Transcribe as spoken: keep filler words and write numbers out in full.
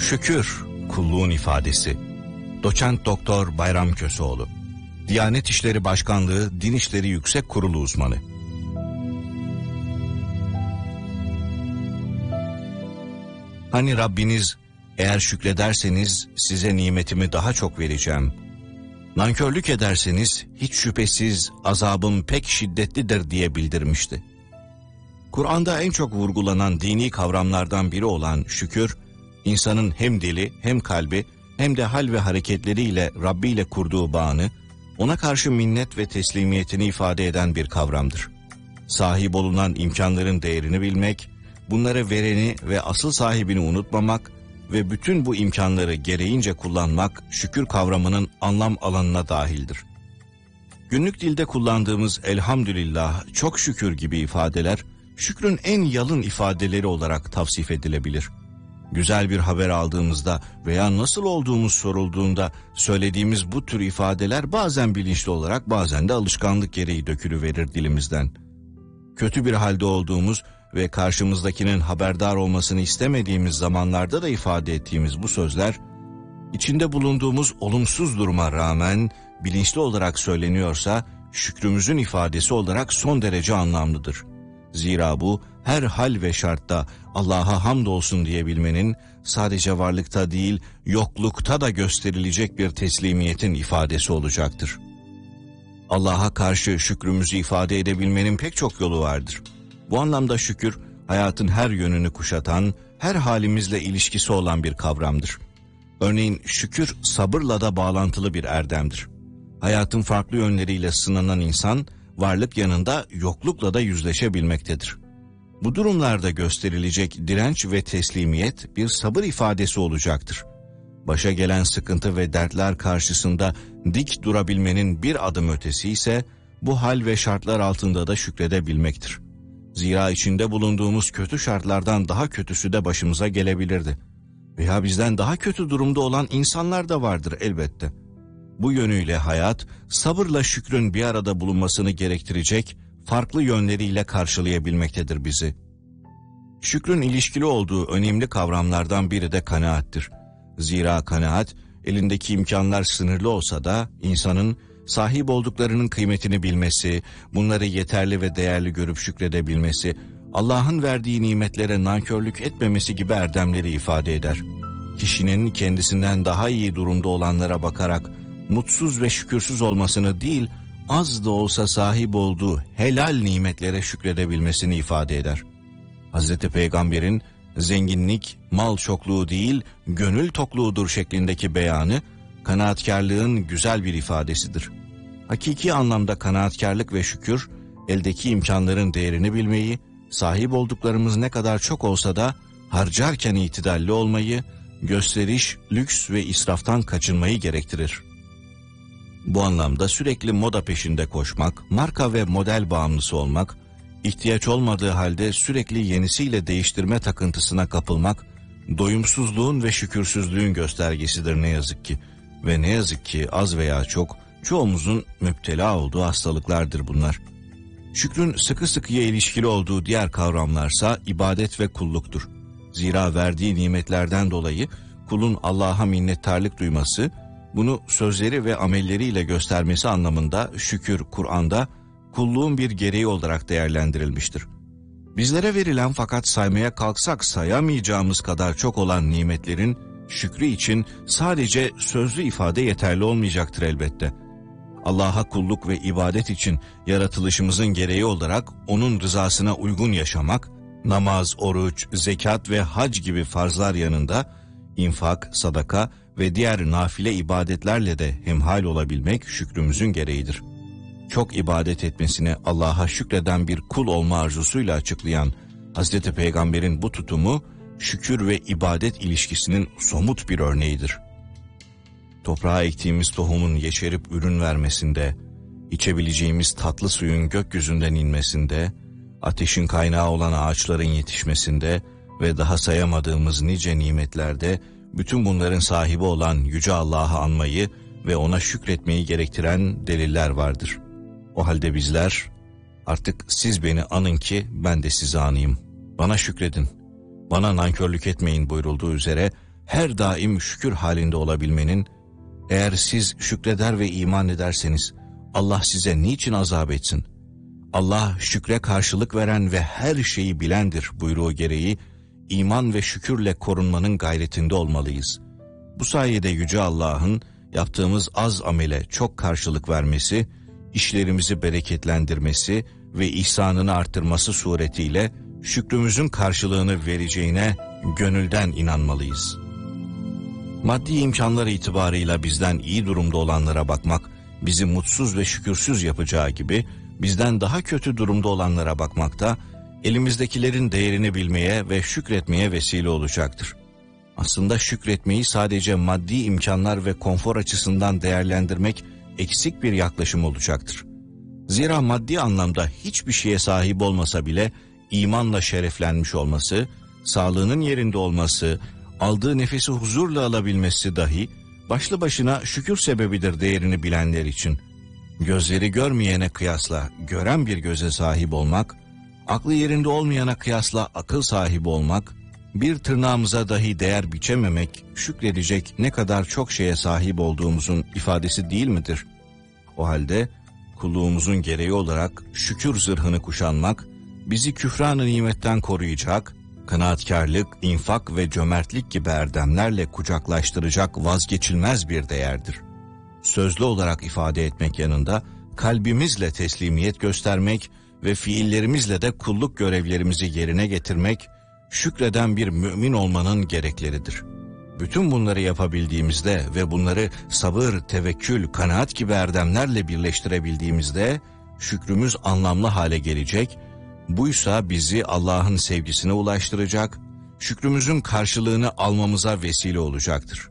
Şükür, kulluğun ifadesi. Doçent Doktor Bayram Köseoğlu, Diyanet İşleri Başkanlığı Din İşleri Yüksek Kurulu uzmanı. Hani Rabbiniz, eğer şükrederseniz size nimetimi daha çok vereceğim, nankörlük ederseniz hiç şüphesiz azabım pek şiddetlidir diye bildirmişti. Kur'an'da en çok vurgulanan dini kavramlardan biri olan şükür, insanın hem dili hem kalbi hem de hal ve hareketleriyle Rabbi ile kurduğu bağını, ona karşı minnet ve teslimiyetini ifade eden bir kavramdır. Sahip olunan imkanların değerini bilmek, bunları vereni ve asıl sahibini unutmamak ve bütün bu imkanları gereğince kullanmak şükür kavramının anlam alanına dahildir. Günlük dilde kullandığımız elhamdülillah, çok şükür gibi ifadeler, şükrün en yalın ifadeleri olarak tavsif edilebilir. Güzel bir haber aldığımızda veya nasıl olduğumuz sorulduğunda söylediğimiz bu tür ifadeler bazen bilinçli olarak bazen de alışkanlık gereği dökülüverir dilimizden. Kötü bir halde olduğumuz ve karşımızdakinin haberdar olmasını istemediğimiz zamanlarda da ifade ettiğimiz bu sözler, içinde bulunduğumuz olumsuz duruma rağmen bilinçli olarak söyleniyorsa şükrümüzün ifadesi olarak son derece anlamlıdır. Zira bu her hal ve şartta Allah'a hamdolsun diyebilmenin sadece varlıkta değil yoklukta da gösterilecek bir teslimiyetin ifadesi olacaktır. Allah'a karşı şükrümüzü ifade edebilmenin pek çok yolu vardır. Bu anlamda şükür hayatın her yönünü kuşatan, her halimizle ilişkisi olan bir kavramdır. Örneğin şükür sabırla da bağlantılı bir erdemdir. Hayatın farklı yönleriyle sınanan insan, varlık yanında yoklukla da yüzleşebilmektedir. Bu durumlarda gösterilecek direnç ve teslimiyet bir sabır ifadesi olacaktır. Başa gelen sıkıntı ve dertler karşısında dik durabilmenin bir adım ötesi ise bu hal ve şartlar altında da şükredebilmektir. Zira içinde bulunduğumuz kötü şartlardan daha kötüsü de başımıza gelebilirdi. Veya bizden daha kötü durumda olan insanlar da vardır elbette. Bu yönüyle hayat, sabırla şükrün bir arada bulunmasını gerektirecek farklı yönleriyle karşılayabilmektedir bizi. Şükrün ilişkili olduğu önemli kavramlardan biri de kanaattir. Zira kanaat, elindeki imkanlar sınırlı olsa da insanın sahip olduklarının kıymetini bilmesi, bunları yeterli ve değerli görüp şükredebilmesi, Allah'ın verdiği nimetlere nankörlük etmemesi gibi erdemleri ifade eder. Kişinin kendisinden daha iyi durumda olanlara bakarak mutsuz ve şükürsüz olmasını değil, az da olsa sahip olduğu helal nimetlere şükredebilmesini ifade eder. Hazreti Peygamber'in zenginlik, mal çokluğu değil, gönül tokluğudur şeklindeki beyanı, kanaatkarlığın güzel bir ifadesidir. Hakiki anlamda kanaatkarlık ve şükür, eldeki imkanların değerini bilmeyi, sahip olduklarımız ne kadar çok olsa da harcarken itidalli olmayı, gösteriş, lüks ve israftan kaçınmayı gerektirir. Bu anlamda sürekli moda peşinde koşmak, marka ve model bağımlısı olmak, ihtiyaç olmadığı halde sürekli yenisiyle değiştirme takıntısına kapılmak, doyumsuzluğun ve şükürsüzlüğün göstergesidir ne yazık ki. Ve ne yazık ki az veya çok çoğumuzun müptela olduğu hastalıklardır bunlar. Şükrün sıkı sıkıya ilişkili olduğu diğer kavramlarsa ibadet ve kulluktur. Zira verdiği nimetlerden dolayı kulun Allah'a minnettarlık duyması, bunu sözleri ve amelleriyle göstermesi anlamında şükür Kur'an'da kulluğun bir gereği olarak değerlendirilmiştir. Bizlere verilen fakat saymaya kalksak sayamayacağımız kadar çok olan nimetlerin şükrü için sadece sözlü ifade yeterli olmayacaktır elbette. Allah'a kulluk ve ibadet için yaratılışımızın gereği olarak onun rızasına uygun yaşamak, namaz, oruç, zekat ve hac gibi farzlar yanında infak, sadaka ve diğer nafile ibadetlerle de hemhal olabilmek şükrümüzün gereğidir. Çok ibadet etmesini Allah'a şükreden bir kul olma arzusuyla açıklayan Hazreti Peygamber'in bu tutumu, şükür ve ibadet ilişkisinin somut bir örneğidir. Toprağa ektiğimiz tohumun yeşerip ürün vermesinde, içebileceğimiz tatlı suyun gökyüzünden inmesinde, ateşin kaynağı olan ağaçların yetişmesinde ve daha sayamadığımız nice nimetlerde bütün bunların sahibi olan Yüce Allah'ı anmayı ve ona şükretmeyi gerektiren deliller vardır. O halde bizler artık siz beni anın ki ben de sizi anayım. Bana şükredin, bana nankörlük etmeyin buyurulduğu üzere her daim şükür halinde olabilmenin, eğer siz şükreder ve iman ederseniz Allah size niçin azap etsin? Allah şükre karşılık veren ve her şeyi bilendir buyruğu gereği iman ve şükürle korunmanın gayretinde olmalıyız. Bu sayede Yüce Allah'ın yaptığımız az amele çok karşılık vermesi, işlerimizi bereketlendirmesi ve ihsanını arttırması suretiyle şükrümüzün karşılığını vereceğine gönülden inanmalıyız. Maddi imkanlar itibarıyla bizden iyi durumda olanlara bakmak, bizi mutsuz ve şükürsüz yapacağı gibi, bizden daha kötü durumda olanlara bakmakta, elimizdekilerin değerini bilmeye ve şükretmeye vesile olacaktır. Aslında şükretmeyi sadece maddi imkanlar ve konfor açısından değerlendirmek eksik bir yaklaşım olacaktır. Zira maddi anlamda hiçbir şeye sahip olmasa bile imanla şereflenmiş olması, sağlığının yerinde olması, aldığı nefesi huzurla alabilmesi dahi başlı başına şükür sebebidir değerini bilenler için. Gözleri görmeyene kıyasla gören bir göze sahip olmak, aklı yerinde olmayana kıyasla akıl sahibi olmak, bir tırnağımıza dahi değer biçememek, şükredecek ne kadar çok şeye sahip olduğumuzun ifadesi değil midir? O halde kulluğumuzun gereği olarak şükür zırhını kuşanmak, bizi küfran-ı nimetten koruyacak, kanaatkarlık, infak ve cömertlik gibi erdemlerle kucaklaştıracak vazgeçilmez bir değerdir. Sözlü olarak ifade etmek yanında, kalbimizle teslimiyet göstermek ve fiillerimizle de kulluk görevlerimizi yerine getirmek, şükreden bir mümin olmanın gerekleridir. Bütün bunları yapabildiğimizde ve bunları sabır, tevekkül, kanaat gibi erdemlerle birleştirebildiğimizde, şükrümüz anlamlı hale gelecek, buysa bizi Allah'ın sevgisine ulaştıracak, şükrümüzün karşılığını almamıza vesile olacaktır.